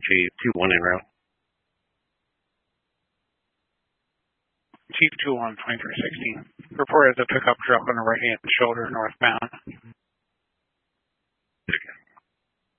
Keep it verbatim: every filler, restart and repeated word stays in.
Chief two one en route. Chief two one, twenty-three sixteen. Reported the pickup truck on the right-hand shoulder northbound.